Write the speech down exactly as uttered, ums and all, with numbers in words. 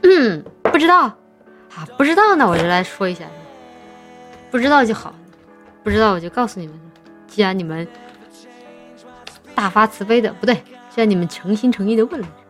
嗯，不知道啊，不知道呢，我就来说一下，不知道就好，不知道我就告诉你们。既然你们大发慈悲的，不对，既然你们诚心诚意的问了。